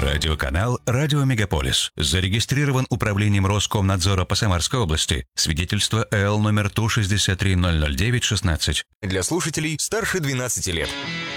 Радиоканал «Радио Мегаполис». Зарегистрирован Управлением Роскомнадзора по Самарской области. Свидетельство ЭЛ номер ТУ 6300916. Для слушателей старше 12 лет.